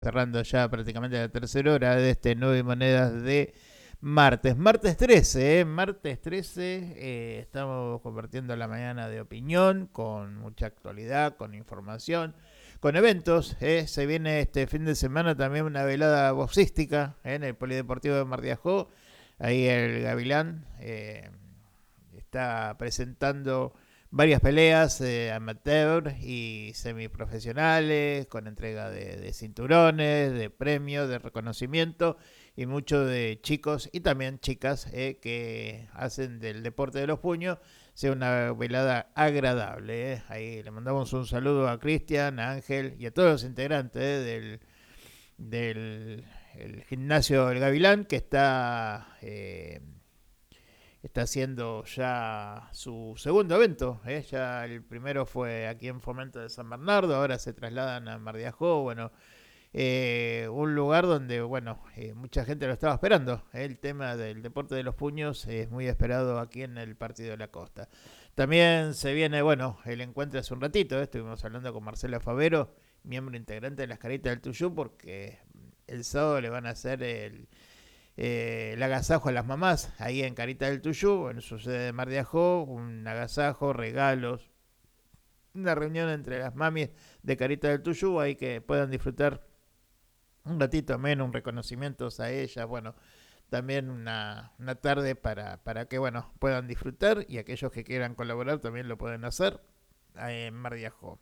cerrando ya prácticamente la tercera hora de este 9 monedas de martes 13, martes 13, estamos compartiendo la mañana de opinión, con mucha actualidad, con información, con eventos, se viene este fin de semana también una velada boxística en el Polideportivo de Mar de Ajó, ahí el Gavilán está presentando varias peleas amateur y semiprofesionales con entrega de cinturones, de premios, de reconocimiento y mucho de chicos y también chicas que hacen del deporte de los puños sea una velada agradable. Ahí le mandamos un saludo a Cristian, a Ángel y a todos los integrantes del el gimnasio El Gavilán que está haciendo ya su segundo evento. Ya el primero fue aquí en Fomento de San Bernardo, ahora se trasladan a Mar de Ajó, bueno, un lugar donde, bueno, mucha gente lo estaba esperando. El tema del deporte de los puños es muy esperado aquí en el Partido de la Costa. También se viene, bueno, el encuentro hace un ratito, estuvimos hablando con Marcela Favero, miembro integrante de las Caritas del Tuyú, porque el sábado le van a hacer el agasajo a las mamás ahí en Carita del Tuyú, en su sede de Mar de Ajó, un agasajo, regalos, una reunión entre las mamis de Carita del Tuyú, ahí que puedan disfrutar un ratito menos, un reconocimiento a ellas, bueno, también una tarde para que, bueno, puedan disfrutar y aquellos que quieran colaborar también lo pueden hacer en Mar de Ajó.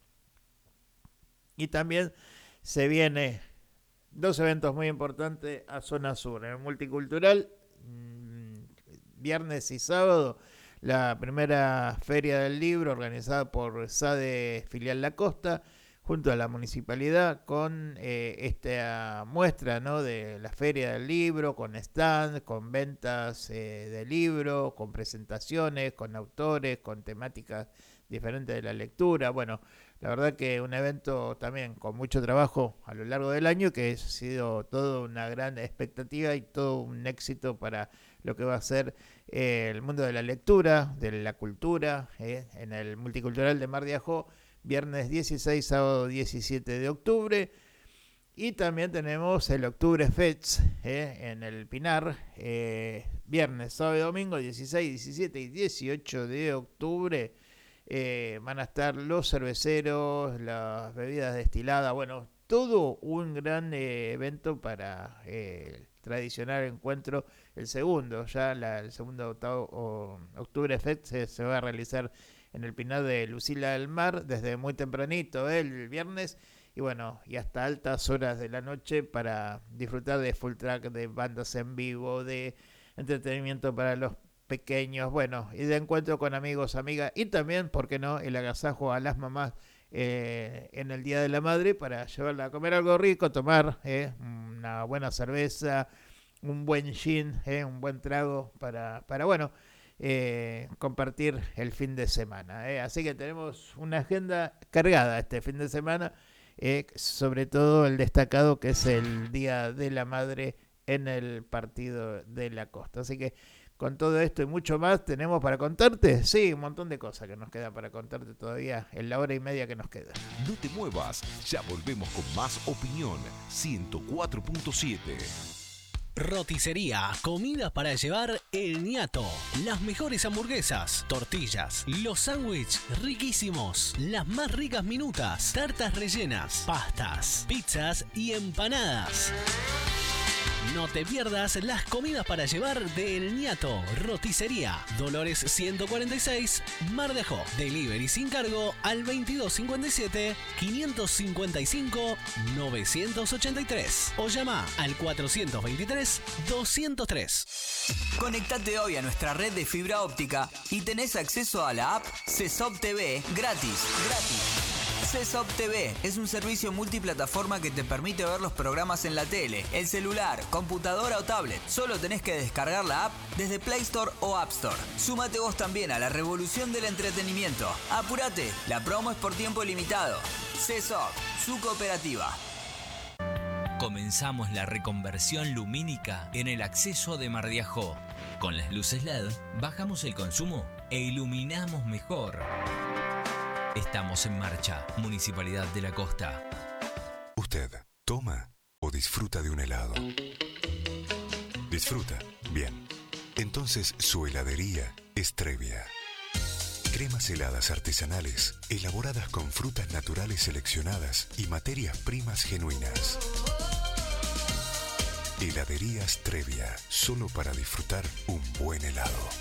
Y también se viene dos eventos muy importantes a Zona Sur, en el Multicultural, viernes y sábado, la primera feria del libro organizada por SADE Filial La Costa, junto a la municipalidad, con esta muestra, ¿no?, de la feria del libro, con stand, con ventas de libro, con presentaciones, con autores, con temáticas diferentes de la lectura. Bueno, la verdad que un evento también con mucho trabajo a lo largo del año, que ha sido toda una gran expectativa y todo un éxito para lo que va a ser el mundo de la lectura, de la cultura, en el Multicultural de Mar de Ajó, viernes 16, sábado 17 de octubre. Y también tenemos el Octubre Fest en el Pinar, viernes, sábado y domingo, 16, 17 y 18 de octubre. Van a estar los cerveceros, las bebidas destiladas, bueno, todo un gran evento para el tradicional encuentro, el segundo, ya el segundo Octubre Fest se va a realizar en el Pinar de Lucila del Mar desde muy tempranito el viernes y bueno, y hasta altas horas de la noche para disfrutar de full track, de bandas en vivo, de entretenimiento para los pequeños, bueno, y de encuentro con amigos, amigas y también, ¿por qué no?, el agasajo a las mamás en el Día de la Madre para llevarla a comer algo rico, tomar una buena cerveza, un buen gin, un buen trago para bueno, compartir el fin de semana. Así que tenemos una agenda cargada este fin de semana, sobre todo el destacado que es el Día de la Madre en el Partido de la Costa. Así que con todo esto y mucho más tenemos para contarte, sí, un montón de cosas que nos queda para contarte todavía en la hora y media que nos queda. No te muevas, ya volvemos con más opinión. 104.7. Roticería, comida para llevar El Ñato. Las mejores hamburguesas, tortillas, los sándwiches riquísimos, las más ricas minutas, tartas rellenas, pastas, pizzas y empanadas. No te pierdas las comidas para llevar de El Ñato. Roticería, Dolores 146, Mar de Ajó. Delivery sin cargo al 2255-555-983 o llama al 423-203. Conectate hoy a nuestra red de fibra óptica y tenés acceso a la app CESOP TV gratis. CESOP TV es un servicio multiplataforma que te permite ver los programas en la tele, el celular, computadora o tablet. Solo tenés que descargar la app desde Play Store o App Store. Súmate vos también a la revolución del entretenimiento. Apúrate, la promo es por tiempo limitado. CESOP, su cooperativa. Comenzamos la reconversión lumínica en el acceso de Mar de Ajó. Con las luces LED bajamos el consumo e iluminamos mejor. Estamos en marcha, Municipalidad de la Costa. ¿Usted toma o disfruta de un helado? Disfruta, bien. Entonces su heladería es Trevia. Cremas heladas artesanales, elaboradas con frutas naturales seleccionadas y materias primas genuinas. Heladerías Trevia, solo para disfrutar un buen helado.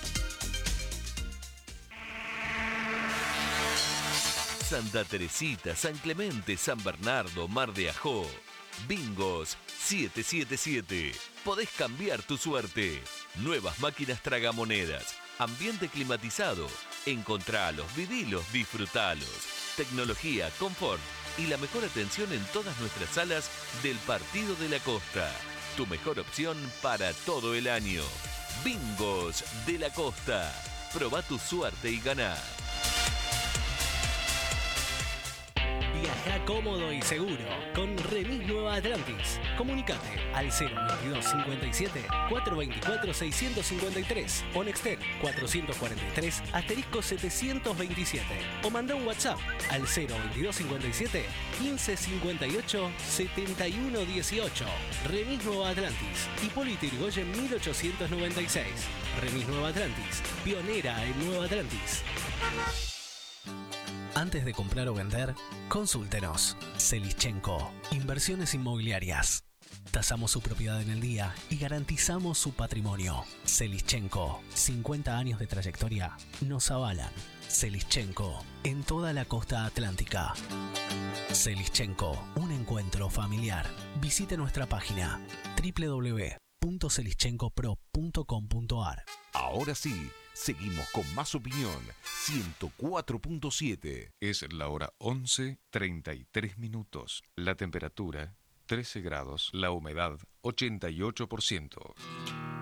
Santa Teresita, San Clemente, San Bernardo, Mar de Ajó. Bingos 777. Podés cambiar tu suerte. Nuevas máquinas tragamonedas. Ambiente climatizado. Encontralos, vivilos, disfrutalos. Tecnología, confort y la mejor atención en todas nuestras salas del Partido de la Costa. Tu mejor opción para todo el año. Bingos de la Costa. Probá tu suerte y ganá. Viaja cómodo y seguro con Remis Nueva Atlantis. Comunicate al 022 57 424 653 o Nextel 443 *727 o manda un WhatsApp al 022 57 15 58 71 18. Remis Nueva Atlantis, Hipólito Yrigoyen 1896. Remis Nueva Atlantis, pionera en Nueva Atlantis. Antes de comprar o vender, consúltenos. Selischenko, Inversiones Inmobiliarias. Tasamos su propiedad en el día y garantizamos su patrimonio. Selischenko, 50 años de trayectoria nos avalan. Selischenko, en toda la costa atlántica. Selischenko, un encuentro familiar. Visite nuestra página www.selischenkopro.com.ar. Ahora sí, seguimos con más opinión. 104.7. Es la hora 11:33. La temperatura 13 grados. La humedad 88%.